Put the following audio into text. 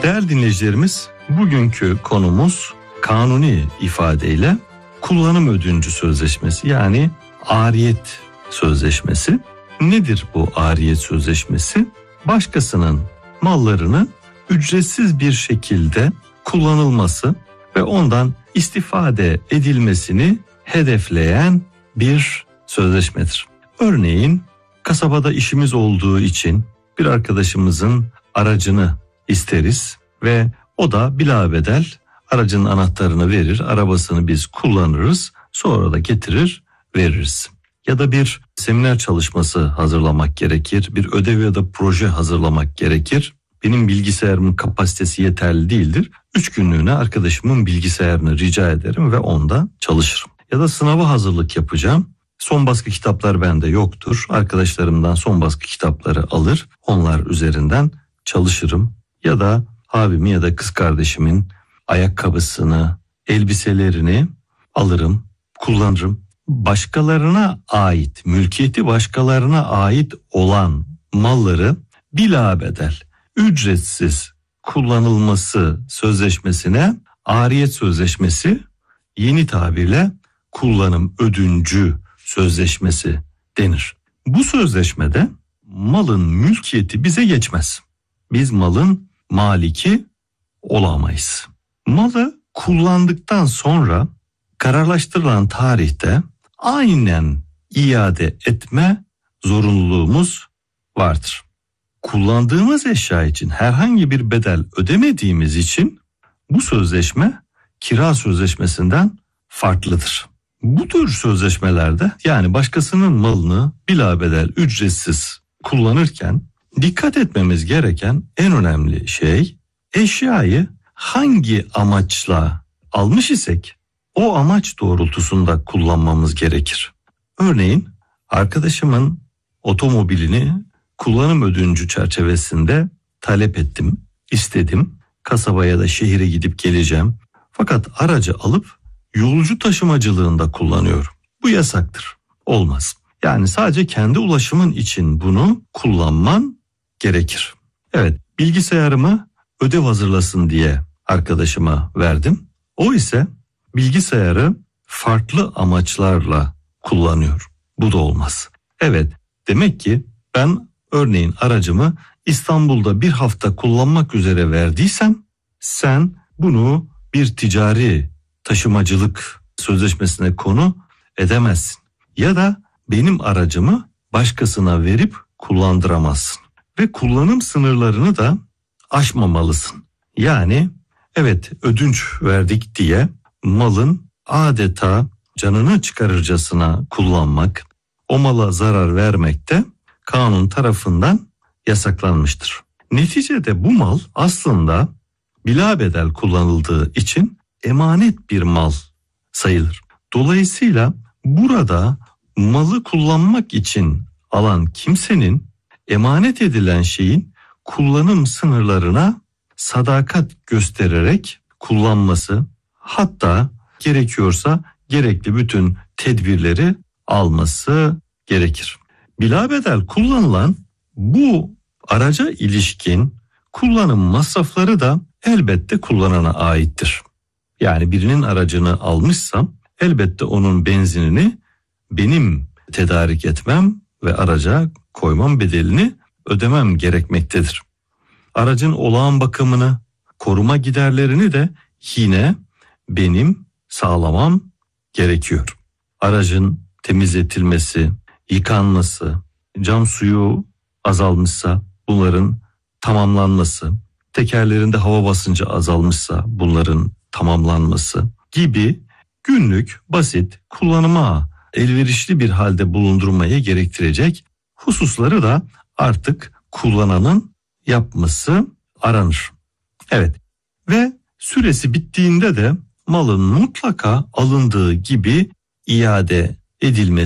Değerli dinleyicilerimiz, bugünkü konumuz kanuni ifadeyle kullanım ödüncü sözleşmesi, yani ariyet sözleşmesi. Nedir bu ariyet sözleşmesi? Başkasının mallarını ücretsiz bir şekilde kullanılması ve ondan istifade edilmesini hedefleyen bir sözleşmedir. Örneğin kasabada işimiz olduğu için bir arkadaşımızın aracını isteriz ve o da bilabedel aracın anahtarını verir, arabasını biz kullanırız, sonra da getirir veririz. Ya da bir seminer çalışması hazırlamak gerekir, bir ödev ya da proje hazırlamak gerekir. Benim bilgisayarımın kapasitesi yeterli değildir. 3 günlüğüne arkadaşımın bilgisayarını rica ederim ve onda çalışırım. Ya da sınava hazırlık yapacağım. Son baskı kitaplar bende yoktur. Arkadaşlarımdan son baskı kitapları alır, onlar üzerinden çalışırım. Ya da abimin ya da kız kardeşimin ayakkabısını, elbiselerini alırım, kullanırım. Başkalarına ait, mülkiyeti başkalarına ait olan malları bilabedel, ücretsiz kullanılması sözleşmesine ariyet sözleşmesi, yeni tabirle kullanım ödüncü sözleşmesi denir. Bu sözleşmede malın mülkiyeti bize geçmez. Biz malın maliki olamayız. Malı kullandıktan sonra kararlaştırılan tarihte aynen iade etme zorunluluğumuz vardır. Kullandığımız eşya için herhangi bir bedel ödemediğimiz için bu sözleşme kira sözleşmesinden farklıdır. Bu tür sözleşmelerde, yani başkasının malını bilabedel ücretsiz kullanırken dikkat etmemiz gereken en önemli şey, eşyayı hangi amaçla almış isek o amaç doğrultusunda kullanmamız gerekir. Örneğin arkadaşımın otomobilini kullanım ödüncü çerçevesinde talep ettim, istedim. Kasabaya da şehire gidip geleceğim. Fakat aracı alıp yolcu taşımacılığında kullanıyorum. Bu yasaktır. Olmaz. Yani sadece kendi ulaşımın için bunu kullanman gerekir. Evet, bilgisayarımı ödev hazırlasın diye arkadaşıma verdim. O ise bilgisayarı farklı amaçlarla kullanıyor. Bu da olmaz. Evet, demek ki ben örneğin aracımı İstanbul'da bir hafta kullanmak üzere verdiysem sen bunu bir ticari taşımacılık sözleşmesine konu edemezsin. Ya da benim aracımı başkasına verip kullandıramazsın. Ve kullanım sınırlarını da aşmamalısın. Yani evet, ödünç verdik diye malın adeta canını çıkarırcasına kullanmak, o mala zarar vermek de kanun tarafından yasaklanmıştır. Neticede bu mal aslında bilabedel kullanıldığı için emanet bir mal sayılır. Dolayısıyla burada malı kullanmak için alan kimsenin emanet edilen şeyin kullanım sınırlarına sadakat göstererek kullanması, hatta gerekiyorsa gerekli bütün tedbirleri alması gerekir. Bilabedel kullanılan bu araca ilişkin kullanım masrafları da elbette kullanana aittir. Yani birinin aracını almışsam elbette onun benzinini benim tedarik etmem ve araca koymam bedelini ödemem gerekmektedir. Aracın olağan bakımını, koruma giderlerini de yine benim sağlamam gerekiyor. Aracın temizletilmesi, yıkanması, cam suyu azalmışsa bunların tamamlanması, tekerlerinde hava basıncı azalmışsa bunların tamamlanması gibi günlük basit kullanıma elverişli bir halde bulundurmaya gerektirecek hususları da artık kullananın yapması aranır. Evet, ve süresi bittiğinde de malın mutlaka alındığı gibi iade edilmesi